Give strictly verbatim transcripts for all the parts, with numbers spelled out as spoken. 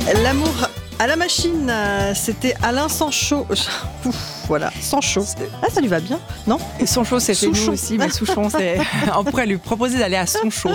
L'amour à la machine, c'était Alain Sancho. Ouf, voilà, Sancho. Ah, ça lui va bien, non ? Et Sancho, c'était Souchon. nous aussi, mais Souchon, c'est... on pourrait lui proposer d'aller à Sancho.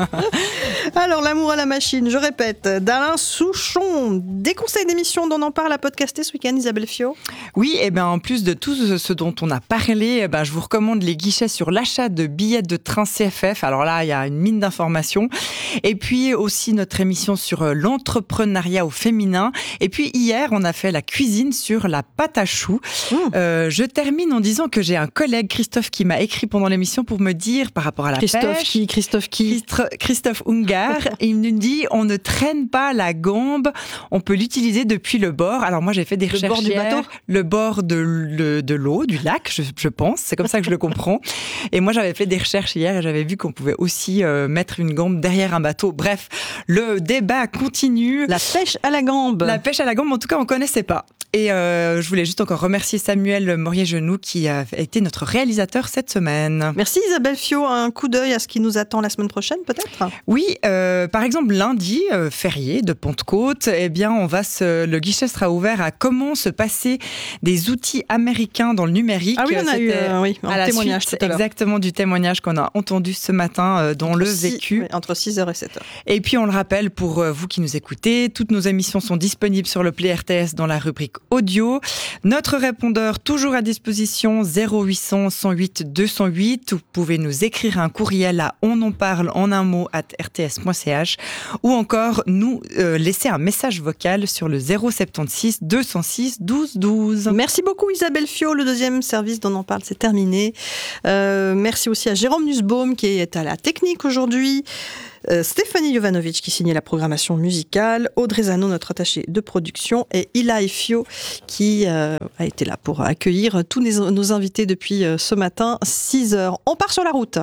Alors, l'amour à la machine, je répète, d'Alain Souchon. Des conseils d'émission dont on en parle à podcaster ce week-end, Isabelle Fiot ? Oui, et ben en plus de tout ce dont on a parlé, eh ben, je vous recommande les guichets sur l'achat de billets de train C F F. Alors là, il y a une mine d'informations. Et puis aussi notre émission sur l'entrepreneuriat au féminin. Et puis hier, on a fait la cuisine sur la pâte à choux. Mmh. Euh, je termine en disant que j'ai un collègue, Christophe, qui m'a écrit pendant l'émission pour me dire par rapport à la Christophe pêche. Qui, Christophe qui Christophe, Christophe Ungar. Et il me dit, on ne traîne pas la gambe, on peut l'utiliser depuis le bord. Alors moi, j'ai fait des le recherches bord du hier. bateau. Le bord de, le, de l'eau, du lac, je, je pense. C'est comme ça que je le comprends. Et moi, j'avais fait des recherches hier et j'avais vu qu'on pouvait aussi euh, mettre une gambe derrière un bateau. Bref, le débat continue. La pêche à la gambe. La pêche à la gambe, en tout cas, on ne connaissait pas. Et euh, je voulais juste encore remercier Samuel Morier-Genoux qui a été notre réalisateur cette semaine. Merci Isabelle Fiot. Un coup d'œil à ce qui nous attend la semaine prochaine, peut-être ? Oui, euh, par exemple, lundi, euh, férié de Pentecôte, eh bien, on va se, le guichet sera ouvert à comment se passer des outils américains dans le numérique. Ah oui, on a C'était eu euh, oui, un témoignage suite, tout à l'heure. Exactement, du témoignage qu'on a entendu ce matin euh, dans entre le six, vécu. Oui, entre six heures et sept heures. Et puis, on le rappelle pour euh, vous qui nous écoutez, toutes nos émissions sont disponibles sur le Play R T S dans la rubrique audio. Notre répondeur toujours à disposition zéro huit cents cent huit deux cent huit. Vous pouvez nous écrire un courriel à on en parle en un mot arobase r t s point c h ou encore nous euh, laisser un message vocal sur le zéro sept six deux cent six douze douze. Merci beaucoup Isabelle Fiot. Le deuxième service dont on parle, c'est terminé. Euh, merci aussi à Jérôme Nussbaum qui est à la technique aujourd'hui. Euh, Stéphanie Jovanovic qui signait la programmation musicale, Audrey Zano, notre attachée de production, et Ilaï Fio qui euh, a été là pour accueillir tous nos, nos invités depuis euh, ce matin, six heures. On part sur la route.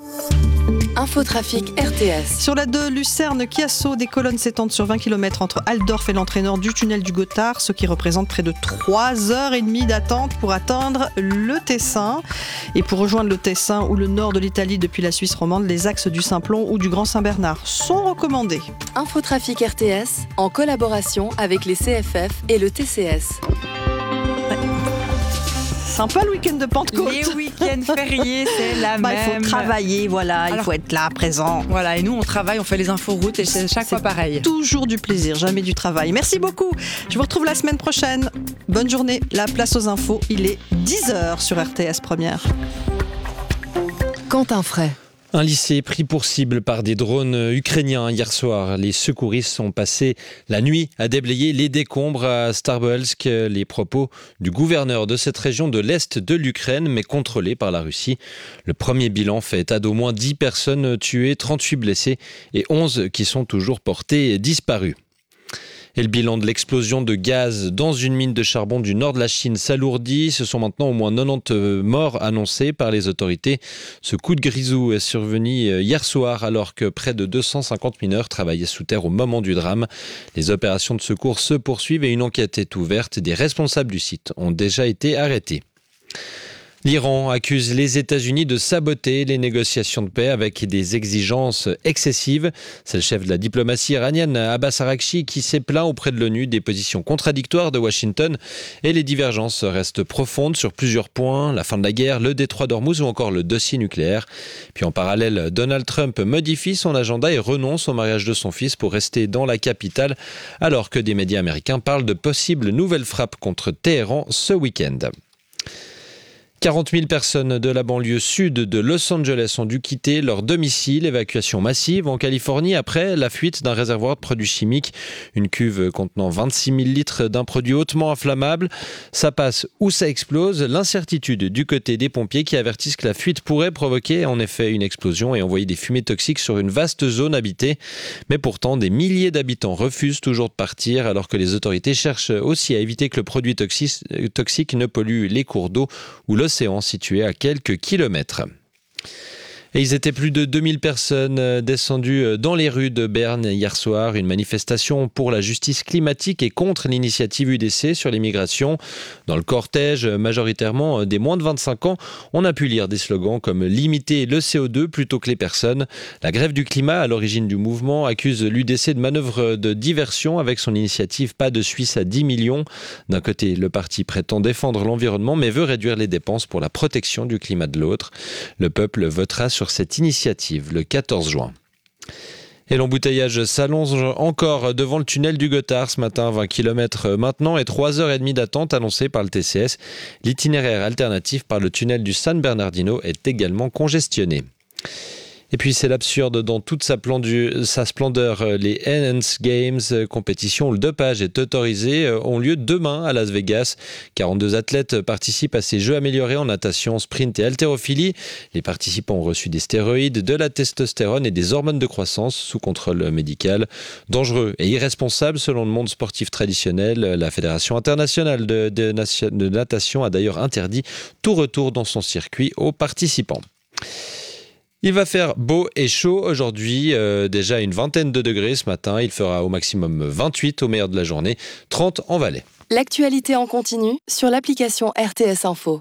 Infotrafic R T S. Sur la deux, Lucerne-Chiasso, des colonnes s'étendent sur vingt kilomètres entre Altdorf et l'entrée nord du tunnel du Gothard, ce qui représente près de trois heures trente d'attente pour atteindre le Tessin. Et pour rejoindre le Tessin ou le nord de l'Italie depuis la Suisse romande, les axes du Simplon ou du Grand Saint-Bernard sont recommandés. Infotrafic R T S, en collaboration avec les C F F et le T C S. Sympa le week-end de Pentecôte. Les week-ends fériés, c'est la bah, même. Il faut travailler, voilà, Alors, il faut être là, présent. Voilà, et nous on travaille, on fait les infos routes et c'est chaque c'est fois pareil. Toujours du plaisir, jamais du travail. Merci beaucoup. Je vous retrouve la semaine prochaine. Bonne journée. La place aux infos, il est dix heures sur R T S Première. Quentin Fray. Un lycée pris pour cible par des drones ukrainiens hier soir. Les secouristes sont passés la nuit à déblayer les décombres à Starbelsk. Les propos du gouverneur de cette région de l'Est de l'Ukraine, mais contrôlée par la Russie. Le premier bilan fait état d'au moins dix personnes tuées, trente-huit blessées et onze qui sont toujours portées disparues. Et le bilan de l'explosion de gaz dans une mine de charbon du nord de la Chine s'alourdit. Ce sont maintenant au moins quatre-vingt-dix morts annoncés par les autorités. Ce coup de grisou est survenu hier soir alors que près de deux cent cinquante mineurs travaillaient sous terre au moment du drame. Les opérations de secours se poursuivent et une enquête est ouverte. Des responsables du site ont déjà été arrêtés. L'Iran accuse les États-Unis de saboter les négociations de paix avec des exigences excessives. C'est le chef de la diplomatie iranienne, Abbas Araghchi, qui s'est plaint auprès de l'ONU des positions contradictoires de Washington. Et les divergences restent profondes sur plusieurs points, la fin de la guerre, le détroit d'Ormuz ou encore le dossier nucléaire. Puis en parallèle, Donald Trump modifie son agenda et renonce au mariage de son fils pour rester dans la capitale, alors que des médias américains parlent de possibles nouvelles frappes contre Téhéran ce week-end. quarante mille personnes de la banlieue sud de Los Angeles ont dû quitter leur domicile. Évacuation massive en Californie après la fuite d'un réservoir de produits chimiques. Une cuve contenant vingt-six mille litres d'un produit hautement inflammable. Ça passe ou ça explose. L'incertitude du côté des pompiers qui avertissent que la fuite pourrait provoquer en effet une explosion et envoyer des fumées toxiques sur une vaste zone habitée. Mais pourtant, des milliers d'habitants refusent toujours de partir alors que les autorités cherchent aussi à éviter que le produit toxique ne pollue les cours d'eau ou l'océan situé à quelques kilomètres. Et ils étaient plus de deux mille personnes descendues dans les rues de Berne hier soir. Une manifestation pour la justice climatique et contre l'initiative U D C sur l'immigration. Dans le cortège, majoritairement des moins de vingt-cinq ans, on a pu lire des slogans comme « limiter le C O deux plutôt que les personnes ». La grève du climat, à l'origine du mouvement, accuse l'U D C de manœuvre de diversion avec son initiative Pas de Suisse à dix millions. D'un côté, le parti prétend défendre l'environnement mais veut réduire les dépenses pour la protection du climat de l'autre. Le peuple votera sur cette initiative le quatorze juin. Et l'embouteillage s'allonge encore devant le tunnel du Gothard ce matin, vingt kilomètres maintenant et trois heures trente d'attente annoncée par le T C S. L'itinéraire alternatif par le tunnel du San Bernardino est également congestionné. Et puis c'est l'absurde dans toute sa, plendu, sa splendeur. Les Enhanced Games, compétition où le dopage est autorisé, ont lieu demain à Las Vegas. quarante-deux athlètes participent à ces jeux améliorés en natation, sprint et haltérophilie. Les participants ont reçu des stéroïdes, de la testostérone et des hormones de croissance sous contrôle médical. Dangereux et irresponsable selon le monde sportif traditionnel. La Fédération internationale de, de, de natation a d'ailleurs interdit tout retour dans son circuit aux participants. Il va faire beau et chaud aujourd'hui, euh, déjà une vingtaine de degrés ce matin. Il fera au maximum vingt-huit au meilleur de la journée, trente en Valais. L'actualité en continu sur l'application R T S Info.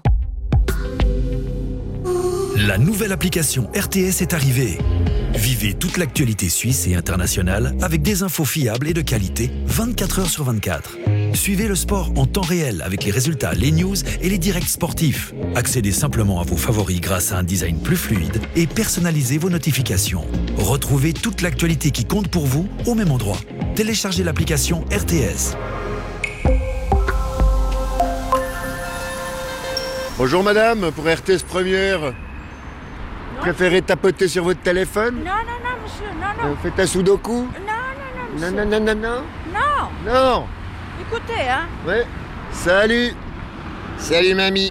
La nouvelle application R T S est arrivée. Vivez toute l'actualité suisse et internationale avec des infos fiables et de qualité vingt-quatre heures sur vingt-quatre. Suivez le sport en temps réel avec les résultats, les news et les directs sportifs. Accédez simplement à vos favoris grâce à un design plus fluide et personnalisez vos notifications. Retrouvez toute l'actualité qui compte pour vous au même endroit. Téléchargez l'application R T S. Bonjour madame, pour R T S Première, vous préférez tapoter sur votre téléphone? Non, non, non, monsieur, non, non. Vous faites un sudoku? Non, non, non, monsieur. Non, non, non, non, non. Non. Non. Écoutez, hein. Ouais. Salut. Salut mamie.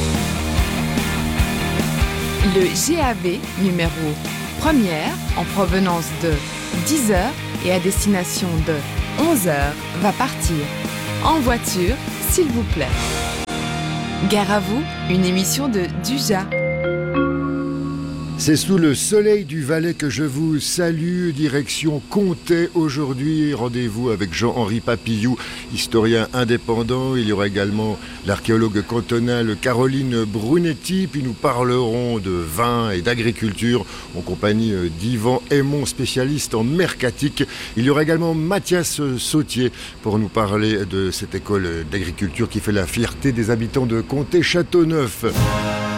Le G A V numéro première en provenance de dix heures et à destination de onze heures va partir. En voiture, s'il vous plaît. Gare à vous, une émission de Duja. C'est sous le soleil du Valais que je vous salue, direction Comté aujourd'hui. Rendez-vous avec Jean-Henri Papillou, historien indépendant. Il y aura également l'archéologue cantonale Caroline Brunetti. Puis nous parlerons de vin et d'agriculture en compagnie d'Yvan Aymon, spécialiste en mercatique. Il y aura également Mathias Sautier pour nous parler de cette école d'agriculture qui fait la fierté des habitants de Comté-Châteauneuf.